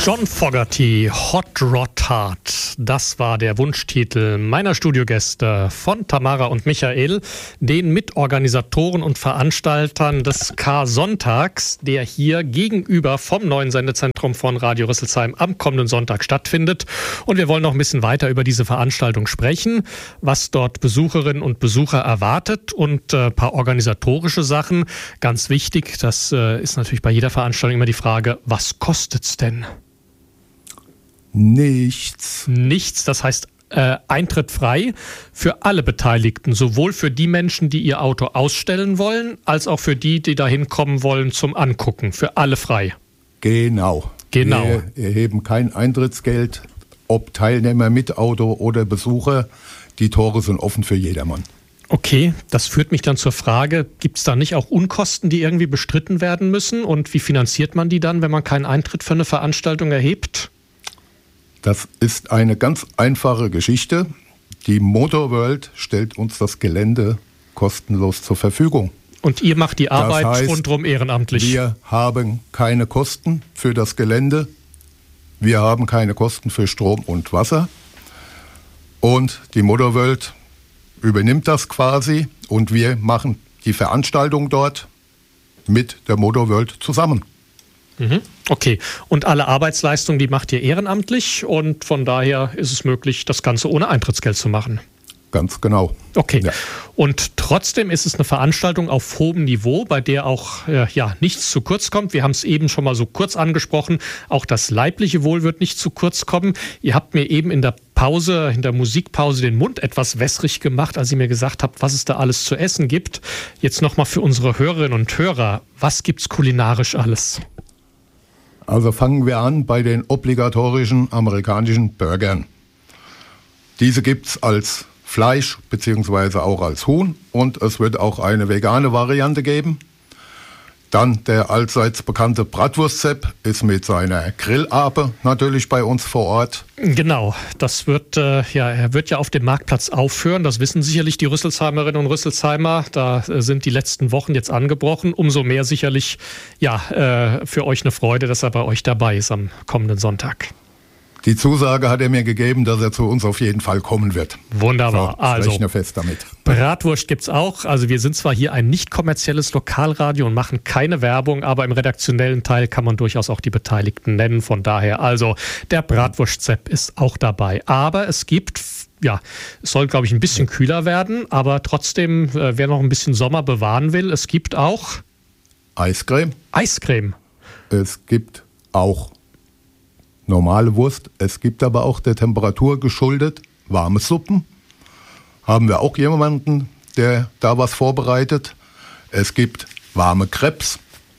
John Fogerty, Hot Rod Hard. Das war der Wunschtitel meiner Studiogäste von Tamara und Michael, den Mitorganisatoren und Veranstaltern des K-Sonntags, der hier gegenüber vom neuen Sendezentrum von Radio Rüsselsheim am kommenden Sonntag stattfindet. Und wir wollen noch ein bisschen weiter über diese Veranstaltung sprechen, was dort Besucherinnen und Besucher erwartet und ein paar organisatorische Sachen. Ganz wichtig, das ist natürlich bei jeder Veranstaltung immer die Frage, was kostet's denn? Nichts. Nichts, das heißt Eintritt frei für alle Beteiligten, sowohl für die Menschen, die ihr Auto ausstellen wollen, als auch für die, die da hinkommen wollen zum Angucken. Für alle frei. Genau. Wir erheben kein Eintrittsgeld, ob Teilnehmer mit Auto oder Besucher. Die Tore sind offen für jedermann. Okay, das führt mich dann zur Frage, gibt es da nicht auch Unkosten, die irgendwie bestritten werden müssen? Und wie finanziert man die dann, wenn man keinen Eintritt für eine Veranstaltung erhebt? Das ist eine ganz einfache Geschichte. Die Motorworld stellt uns das Gelände kostenlos zur Verfügung. Und ihr macht die Arbeit das heißt, rundherum ehrenamtlich? Wir haben keine Kosten für das Gelände. Wir haben keine Kosten für Strom und Wasser. Und die Motorworld übernimmt das quasi und wir machen die Veranstaltung dort mit der Motorworld zusammen. Okay, und alle Arbeitsleistungen, die macht ihr ehrenamtlich und von daher ist es möglich, das Ganze ohne Eintrittsgeld zu machen? Ganz genau. Okay, ja. Und trotzdem ist es eine Veranstaltung auf hohem Niveau, bei der auch nichts zu kurz kommt. Wir haben es eben schon mal so kurz angesprochen, auch das leibliche Wohl wird nicht zu kurz kommen. Ihr habt mir eben in der Musikpause den Mund etwas wässrig gemacht, als ihr mir gesagt habt, was es da alles zu essen gibt. Jetzt nochmal für unsere Hörerinnen und Hörer, was gibt's kulinarisch alles? Also fangen wir an bei den obligatorischen amerikanischen Burgern. Diese gibt's als Fleisch bzw. auch als Huhn und es wird auch eine vegane Variante geben. Dann der allseits bekannte Bratwurst-Sepp ist mit seiner Grillape natürlich bei uns vor Ort. Genau, das wird er wird ja auf dem Marktplatz aufhören. Das wissen sicherlich die Rüsselsheimerinnen und Rüsselsheimer. Da sind die letzten Wochen jetzt angebrochen. Umso mehr sicherlich für euch eine Freude, dass er bei euch dabei ist am kommenden Sonntag. Die Zusage hat er mir gegeben, dass er zu uns auf jeden Fall kommen wird. Wunderbar. So, also rechne fest damit. Bratwurst gibt's auch. Also wir sind zwar hier ein nicht kommerzielles Lokalradio und machen keine Werbung, aber im redaktionellen Teil kann man durchaus auch die Beteiligten nennen. Von daher, also der Bratwurst-Sepp ist auch dabei. Aber es gibt, es soll glaube ich ein bisschen kühler werden, aber trotzdem, wer noch ein bisschen Sommer bewahren will, es gibt auch Eiscreme. Eiscreme. Es gibt auch normale Wurst. Es gibt aber auch der Temperatur geschuldet warme Suppen. Haben wir auch jemanden, der da was vorbereitet. Es gibt warme Crepes.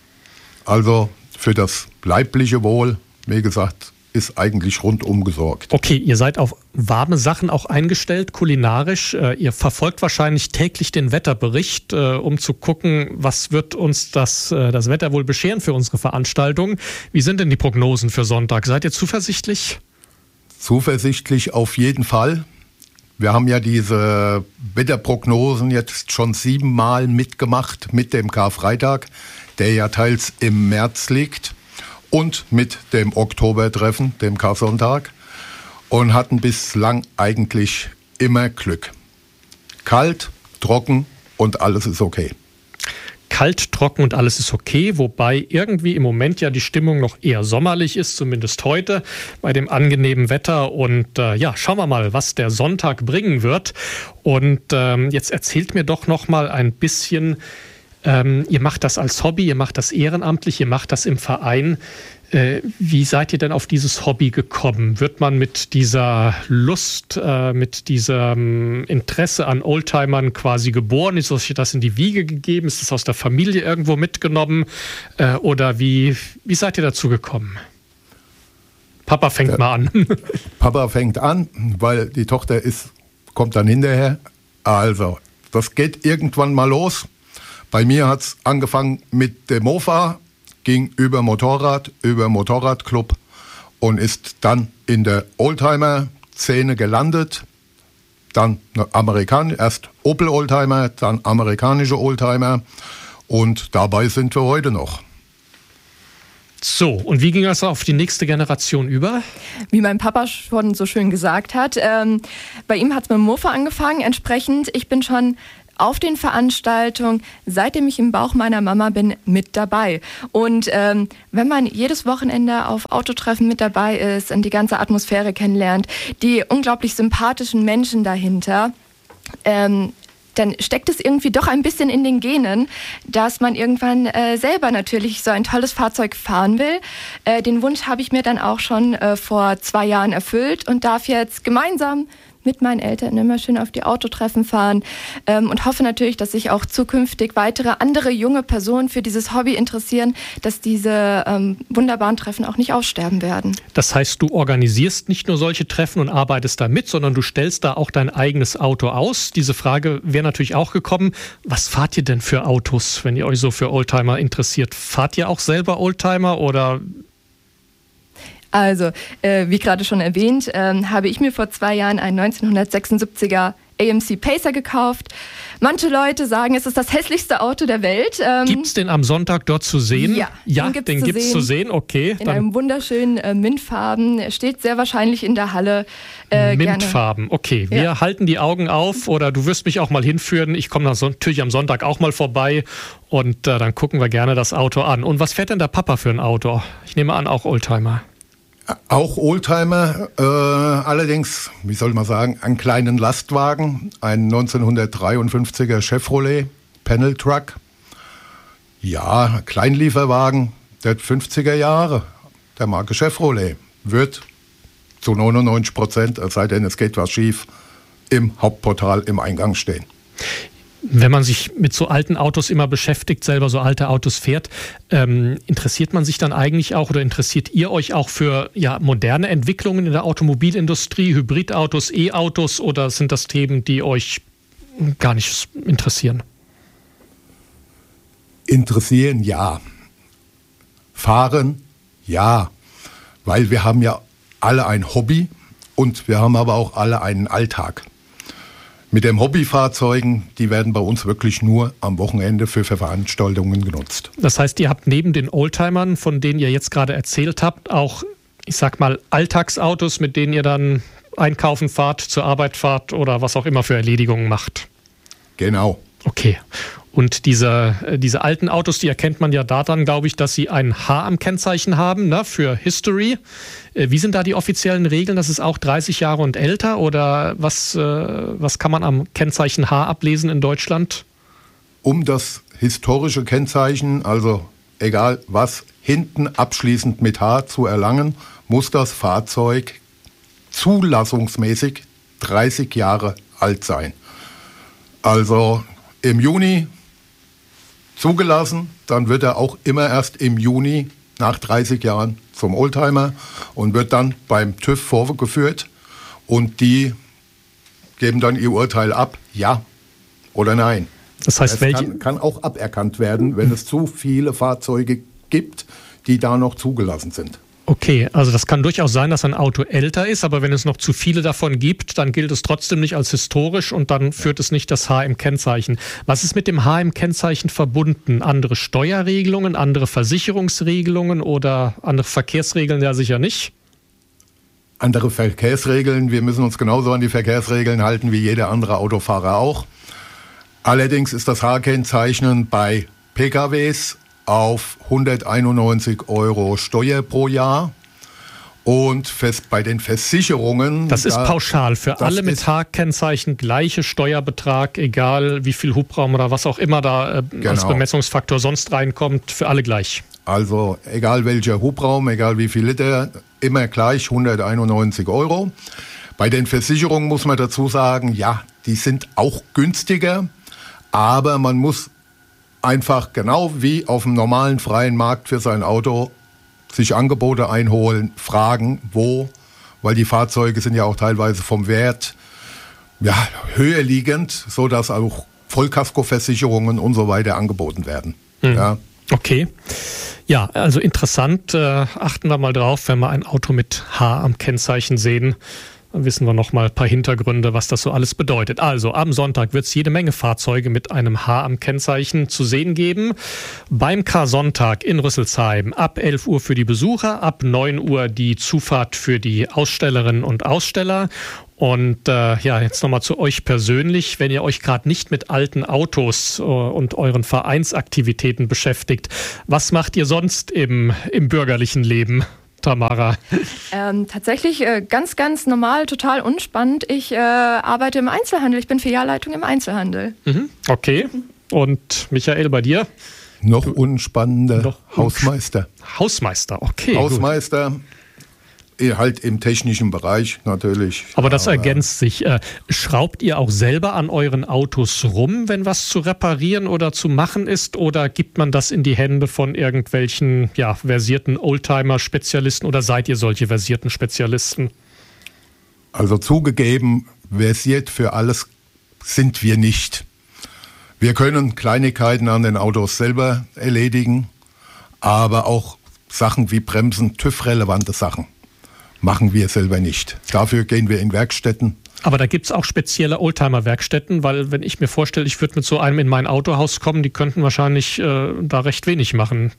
Also für das leibliche Wohl, wie gesagt, ist eigentlich rundum gesorgt. Okay, ihr seid auf warme Sachen auch eingestellt, kulinarisch. Ihr verfolgt wahrscheinlich täglich den Wetterbericht, um zu gucken, was wird uns das Wetter wohl bescheren für unsere Veranstaltung. Wie sind denn die Prognosen für Sonntag? Seid ihr zuversichtlich? Zuversichtlich auf jeden Fall. Wir haben ja diese Wetterprognosen jetzt schon 7-mal mitgemacht mit dem Karfreitag, der ja teils im März liegt. Und mit dem Oktobertreffen, dem K-Sonntag, und hatten bislang eigentlich immer Glück. Kalt, trocken und alles ist okay. Kalt, trocken und alles ist okay, wobei irgendwie im Moment ja die Stimmung noch eher sommerlich ist, zumindest heute bei dem angenehmen Wetter. Und schauen wir mal, was der Sonntag bringen wird. Und jetzt erzählt mir doch noch mal ein bisschen. Ihr macht das als Hobby, ihr macht das ehrenamtlich, ihr macht das im Verein. Wie seid ihr denn auf dieses Hobby gekommen? Wird man mit dieser Lust, mit diesem Interesse an Oldtimern quasi geboren? Ist euch das in die Wiege gegeben? Ist das aus der Familie irgendwo mitgenommen? Oder wie seid ihr dazu gekommen? Papa fängt mal an. Papa fängt an, weil die Tochter kommt dann hinterher. Also, das geht irgendwann mal los. Bei mir hat es angefangen mit dem Mofa, ging über Motorrad, über Motorradclub und ist dann in der Oldtimer-Szene gelandet. Dann erst Opel-Oldtimer, dann amerikanische Oldtimer und dabei sind wir heute noch. So, und wie ging das auf die nächste Generation über? Wie mein Papa schon so schön gesagt hat, bei ihm hat es mit dem Mofa angefangen. Entsprechend, ich bin schon auf den Veranstaltungen, seitdem ich im Bauch meiner Mama bin, mit dabei. Und wenn man jedes Wochenende auf Autotreffen mit dabei ist und die ganze Atmosphäre kennenlernt, die unglaublich sympathischen Menschen dahinter, dann steckt es irgendwie doch ein bisschen in den Genen, dass man irgendwann selber natürlich so ein tolles Fahrzeug fahren will. Den Wunsch habe ich mir dann auch schon vor 2 Jahren erfüllt und darf jetzt gemeinsam mit meinen Eltern immer schön auf die Autotreffen fahren und hoffe natürlich, dass sich auch zukünftig weitere andere junge Personen für dieses Hobby interessieren, dass diese wunderbaren Treffen auch nicht aussterben werden. Das heißt, du organisierst nicht nur solche Treffen und arbeitest da mit, sondern du stellst da auch dein eigenes Auto aus. Diese Frage wäre natürlich auch gekommen, was fahrt ihr denn für Autos, wenn ihr euch so für Oldtimer interessiert? Fahrt ihr auch selber Oldtimer oder... Also, wie gerade schon erwähnt, habe ich mir vor 2 Jahren einen 1976er AMC Pacer gekauft. Manche Leute sagen, es ist das hässlichste Auto der Welt. Gibt es den am Sonntag dort zu sehen? Ja, den gibt es zu sehen. Okay. In einem wunderschönen Mintfarben. Er steht sehr wahrscheinlich in der Halle. Mintfarben, okay. Wir halten die Augen auf oder du wirst mich auch mal hinführen. Ich komme natürlich am Sonntag auch mal vorbei und dann gucken wir gerne das Auto an. Und was fährt denn der Papa für ein Auto? Ich nehme an, auch Oldtimer. Auch Oldtimer, allerdings, wie soll man sagen, einen kleinen Lastwagen, ein 1953er Chevrolet Panel Truck. Ja, Kleinlieferwagen der 50er Jahre, der Marke Chevrolet, wird zu 99%, es sei denn, es geht was schief, im Hauptportal im Eingang stehen. Wenn man sich mit so alten Autos immer beschäftigt, selber so alte Autos fährt, interessiert man sich dann eigentlich auch oder interessiert ihr euch auch für moderne Entwicklungen in der Automobilindustrie, Hybridautos, E-Autos oder sind das Themen, die euch gar nicht interessieren? Interessieren, ja. Fahren, ja. Weil wir haben ja alle ein Hobby und wir haben aber auch alle einen Alltag. Mit den Hobbyfahrzeugen, die werden bei uns wirklich nur am Wochenende für Veranstaltungen genutzt. Das heißt, ihr habt neben den Oldtimern, von denen ihr jetzt gerade erzählt habt, auch, ich sag mal, Alltagsautos, mit denen ihr dann einkaufen fahrt, zur Arbeit fahrt oder was auch immer für Erledigungen macht. Genau. Okay. Und diese alten Autos, die erkennt man ja daran, glaube ich, dass sie ein H am Kennzeichen haben, ne, für History. Wie sind da die offiziellen Regeln? Das ist auch 30 Jahre und älter? Oder was kann man am Kennzeichen H ablesen in Deutschland? Um das historische Kennzeichen, also egal was, hinten abschließend mit H zu erlangen, muss das Fahrzeug zulassungsmäßig 30 Jahre alt sein. Also im Juni zugelassen, dann wird er auch immer erst im Juni nach 30 Jahren zum Oldtimer und wird dann beim TÜV vorgeführt und die geben dann ihr Urteil ab, ja oder nein. Das heißt, es kann auch aberkannt werden, wenn es zu viele Fahrzeuge gibt, die da noch zugelassen sind. Okay, also das kann durchaus sein, dass ein Auto älter ist, aber wenn es noch zu viele davon gibt, dann gilt es trotzdem nicht als historisch und dann führt es nicht das H im Kennzeichen. Was ist mit dem H im Kennzeichen verbunden? Andere Steuerregelungen, andere Versicherungsregelungen oder andere Verkehrsregeln? Ja, sicher nicht. Andere Verkehrsregeln, wir müssen uns genauso an die Verkehrsregeln halten wie jeder andere Autofahrer auch. Allerdings ist das H-Kennzeichnen bei PKWs auf 191 € Steuer pro Jahr und bei den Versicherungen... Das ist pauschal, für alle mit H-Kennzeichen gleiche Steuerbetrag, egal wie viel Hubraum oder was auch immer da als Bemessungsfaktor sonst reinkommt, für alle gleich. Also egal welcher Hubraum, egal wie viel Liter, immer gleich 191 €. Bei den Versicherungen muss man dazu sagen, ja, die sind auch günstiger, aber man muss einfach genau wie auf dem normalen freien Markt für sein Auto sich Angebote einholen, fragen, wo, weil die Fahrzeuge sind ja auch teilweise vom Wert höher liegend, sodass auch Vollkaskoversicherungen und so weiter angeboten werden. Ja. Okay. Ja, also interessant. Achten wir mal drauf, wenn wir ein Auto mit H am Kennzeichen sehen. Dann wissen wir noch mal ein paar Hintergründe, was das so alles bedeutet. Also am Sonntag wird es jede Menge Fahrzeuge mit einem H am Kennzeichen zu sehen geben. Beim Karsonntag in Rüsselsheim ab 11 Uhr für die Besucher, ab 9 Uhr die Zufahrt für die Ausstellerinnen und Aussteller. Und jetzt nochmal zu euch persönlich. Wenn ihr euch gerade nicht mit alten Autos und euren Vereinsaktivitäten beschäftigt, was macht ihr sonst im bürgerlichen Leben? Tamara? Tatsächlich ganz, ganz normal, total unspannend. Ich arbeite im Einzelhandel. Ich bin Filialleitung im Einzelhandel. Okay. Und Michael, bei dir? Noch unspannender Hausmeister. Hausmeister, okay. Hausmeister, halt im technischen Bereich natürlich. Aber das ergänzt sich. Schraubt ihr auch selber an euren Autos rum, wenn was zu reparieren oder zu machen ist? Oder gibt man das in die Hände von irgendwelchen versierten Oldtimer-Spezialisten? Oder seid ihr solche versierten Spezialisten? Also zugegeben, versiert für alles sind wir nicht. Wir können Kleinigkeiten an den Autos selber erledigen, aber auch Sachen wie Bremsen, TÜV-relevante Sachen machen wir selber nicht. Dafür gehen wir in Werkstätten. Aber da gibt es auch spezielle Oldtimer-Werkstätten, weil wenn ich mir vorstelle, ich würde mit so einem in mein Autohaus kommen, die könnten wahrscheinlich da recht wenig machen.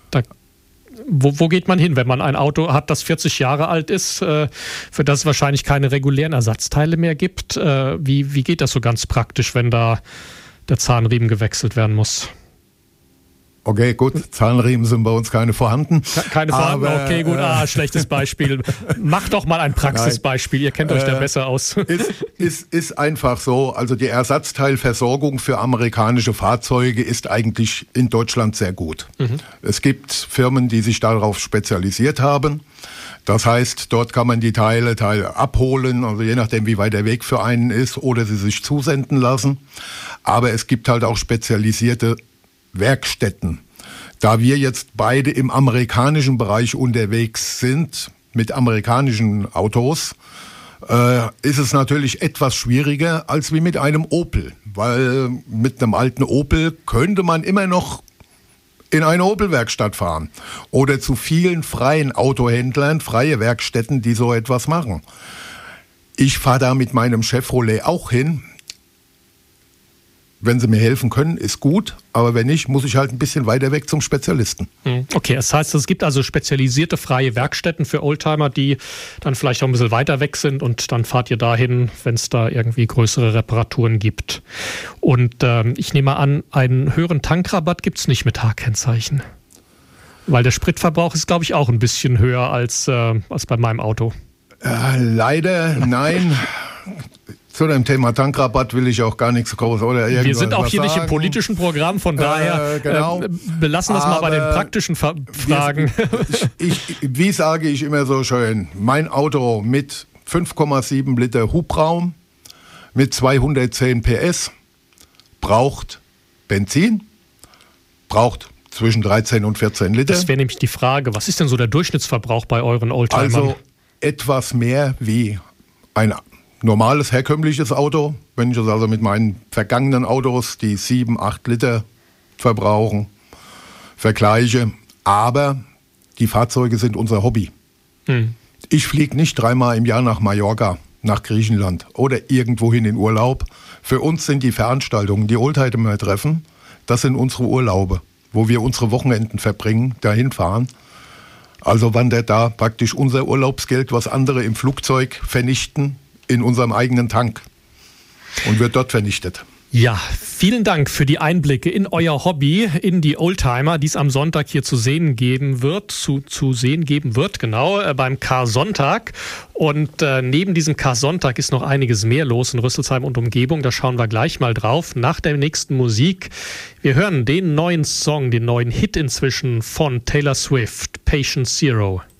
Wo geht man hin, wenn man ein Auto hat, das 40 Jahre alt ist, für das es wahrscheinlich keine regulären Ersatzteile mehr gibt? Wie geht das so ganz praktisch, wenn da der Zahnriemen gewechselt werden muss? Okay, gut, Zahnriemen sind bei uns keine vorhanden. Keine vorhanden, okay, gut, schlechtes Beispiel. Macht doch mal ein Praxisbeispiel, ihr kennt euch da besser aus. Ist einfach so, also die Ersatzteilversorgung für amerikanische Fahrzeuge ist eigentlich in Deutschland sehr gut. Es gibt Firmen, die sich darauf spezialisiert haben. Das heißt, dort kann man die Teile abholen, also je nachdem, wie weit der Weg für einen ist, oder sie sich zusenden lassen. Aber es gibt halt auch spezialisierte Werkstätten. Da wir jetzt beide im amerikanischen Bereich unterwegs sind, mit amerikanischen Autos, ist es natürlich etwas schwieriger als wie mit einem Opel. Weil mit einem alten Opel könnte man immer noch in eine Opel-Werkstatt fahren. Oder zu vielen freien Autohändlern, freie Werkstätten, die so etwas machen. Ich fahre da mit meinem Chevrolet auch hin. Wenn sie mir helfen können, ist gut, aber wenn nicht, muss ich halt ein bisschen weiter weg zum Spezialisten. Okay, das heißt, es gibt also spezialisierte freie Werkstätten für Oldtimer, die dann vielleicht auch ein bisschen weiter weg sind und dann fahrt ihr dahin, wenn es da irgendwie größere Reparaturen gibt. Und ich nehme an, einen höheren Tankrabatt gibt es nicht mit H-Kennzeichen. Weil der Spritverbrauch ist, glaube ich, auch ein bisschen höher als bei meinem Auto. Leider nein. Zu dem Thema Tankrabatt will ich auch gar nichts groß oder irgendwas. Wir sind auch hier nicht im politischen Programm, von daher belassen wir es mal bei den praktischen Fragen. Wie sage ich immer so schön, mein Auto mit 5,7 Liter Hubraum, mit 210 PS, braucht Benzin, braucht zwischen 13 und 14 Liter. Das wäre nämlich die Frage, was ist denn so der Durchschnittsverbrauch bei euren Oldtimern? Also etwas mehr wie ein normales, herkömmliches Auto, wenn ich das also mit meinen vergangenen Autos, die 7, 8 Liter verbrauchen, vergleiche. Aber die Fahrzeuge sind unser Hobby. Ich fliege nicht 3-mal im Jahr nach Mallorca, nach Griechenland oder irgendwohin in Urlaub. Für uns sind die Veranstaltungen, die Oldtimer-Treffen, das sind unsere Urlaube, wo wir unsere Wochenenden verbringen, dahin fahren. Also wandert da praktisch unser Urlaubsgeld, was andere im Flugzeug vernichten, in unserem eigenen Tank und wird dort vernichtet. Ja, vielen Dank für die Einblicke in euer Hobby, in die Oldtimer, die es am Sonntag hier zu sehen geben wird, beim Karsonntag. Und neben diesem Karsonntag ist noch einiges mehr los in Rüsselsheim und Umgebung. Da schauen wir gleich mal drauf nach der nächsten Musik. Wir hören den neuen Song, den neuen Hit inzwischen von Taylor Swift, Patient Zero.